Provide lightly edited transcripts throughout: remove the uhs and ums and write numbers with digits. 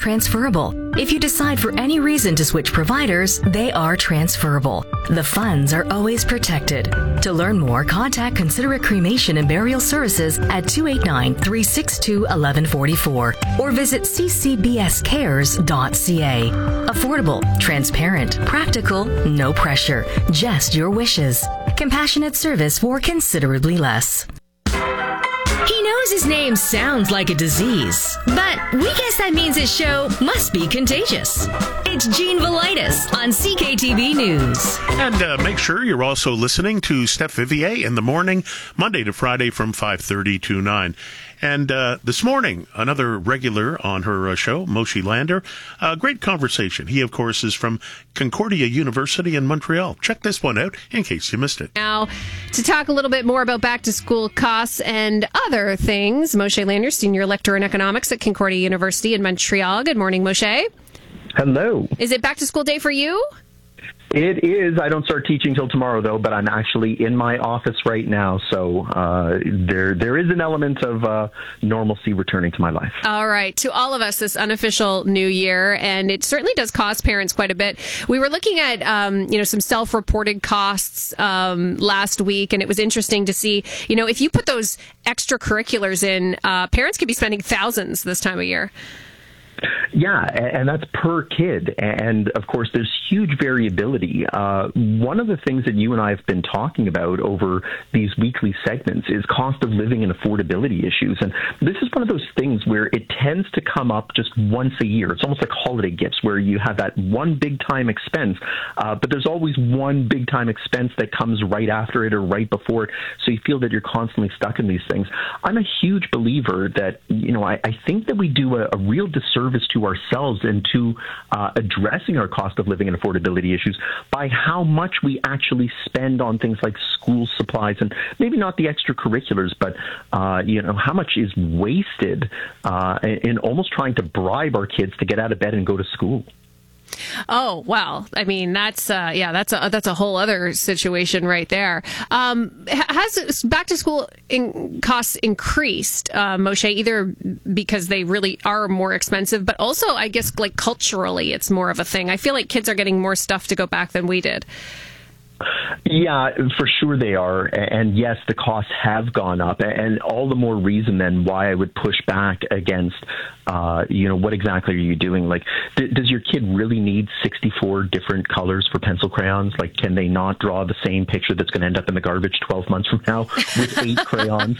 transferable. If you decide for any reason to switch providers, they are transferable. The funds are always protected. To learn more, contact Considerate Cremation and Burial Services at 289-362-1144 or visit ccbscares.ca. Affordable, transparent, practical, no pressure, just your wishes. Compassionate service for considerably less. He knows his name sounds like a disease, but we guess that means his show must be contagious. It's Gene Velitis on CKTV News. And make sure you're also listening to Steph Vivier in the morning, Monday to Friday from 5:30 to 9. And this morning, another regular on her show, Moshe Lander. Great conversation. He, of course, is from Concordia University in Montreal. Check this one out in case you missed it. Now, to talk a little bit more about back-to-school costs and other things, Moshe Lander, Senior Lecturer in Economics at Concordia University in Montreal. Good morning, Moshe. Hello. Is it back-to-school day for you? It is. I don't start teaching till tomorrow, though, but I'm actually in my office right now, so there is an element of normalcy returning to my life. All right. To all of us, this unofficial new year, and it certainly does cost parents quite a bit. We were looking at some self-reported costs last week, and it was interesting to see, if you put those extracurriculars in, parents could be spending thousands this time of year. Yeah, and that's per kid. And, of course, there's huge variability. One of the things that you and I have been talking about over these weekly segments is cost of living and affordability issues. And this is one of those things where it tends to come up just once a year. It's almost like holiday gifts where you have that one big-time expense, but there's always one big-time expense that comes right after it or right before it. So you feel that you're constantly stuck in these things. I'm a huge believer that, I think that we do a real disservice to ourselves and to addressing our cost of living and affordability issues by how much we actually spend on things like school supplies and maybe not the extracurriculars, but how much is wasted in almost trying to bribe our kids to get out of bed and go to school. Oh, well, I mean, that's a whole other situation right there. Has back to school costs increased, Moshe, either because they really are more expensive, but also, I guess, like culturally, it's more of a thing. I feel like kids are getting more stuff to go back than we did. Yeah, for sure they are. And yes, the costs have gone up, and all the more reason then why I would push back against, what exactly are you doing? Like, does your kid really need 64 different colors for pencil crayons? Like, can they not draw the same picture that's going to end up in the garbage 12 months from now with 8 crayons?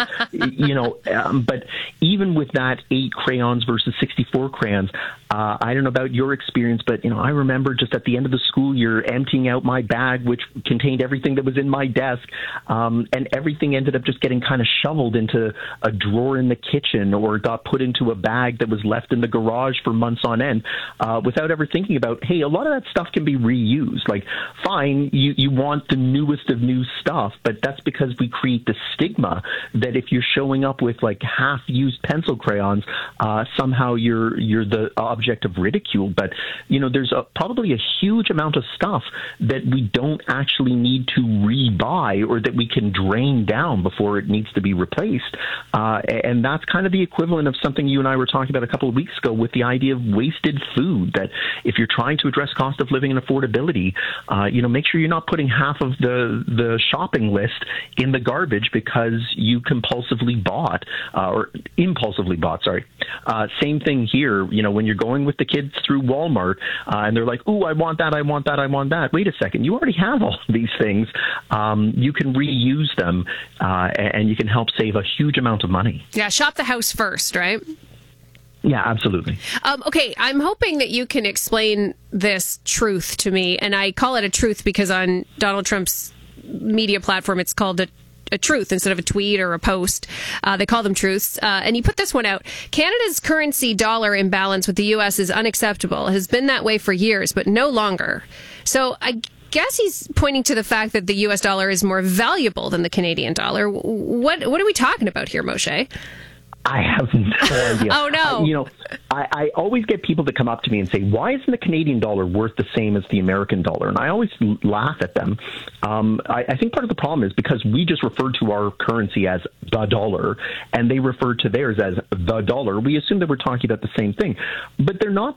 But even with that 8 crayons versus 64 crayons, I don't know about your experience, but, I remember just at the end of the school year emptying out my bag, which contained everything that was in my desk, and everything ended up just getting kind of shoveled into a drawer in the kitchen or got put into a bag that was left in the garage for months on end without ever thinking about, hey, a lot of that stuff can be reused. Like, fine, you want the newest of new stuff, but that's because we create the stigma that if you're showing up with like half-used pencil crayons, somehow you're the object of ridicule. But, there's probably a huge amount of stuff that we don't actually need to rebuy or that we can drain down before it needs to be replaced. And that's kind of the equivalent of something you and I were talking about a couple of weeks ago with the idea of wasted food, that if you're trying to address cost of living and affordability, make sure you're not putting half of the shopping list in the garbage because you compulsively bought or impulsively bought, sorry. Same thing here, when you're going with the kids through Walmart and they're like, ooh, I want that, I want that, I want that. Wait a second, you already have all these things. You can reuse them and you can help save a huge amount of money. Yeah, shop the house first, right? Yeah, absolutely. Okay, I'm hoping that you can explain this truth to me, and I call it a truth because on Donald Trump's media platform, it's called a truth instead of a tweet or a post. They call them truths. And you put this one out. Canada's currency dollar imbalance with the U.S. is unacceptable. It has been that way for years, but no longer. So I guess he's pointing to the fact that the U.S. dollar is more valuable than the Canadian dollar. What are we talking about here, Moshe? I have no idea. Oh, no. I always get people that come up to me and say, why isn't the Canadian dollar worth the same as the American dollar? And I always laugh at them. I think part of the problem is because we just refer to our currency as the dollar, and they refer to theirs as the dollar. We assume that we're talking about the same thing. But they're not